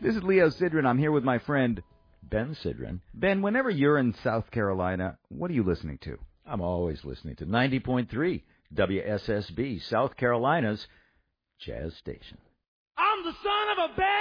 This is Leo Sidran. I'm here with my friend Ben Sidran. Ben. Whenever you're in South Carolina, what are you listening to? I'm always listening to 90.3 WSSB, South Carolina's Jazz Station. I'm the son of a bad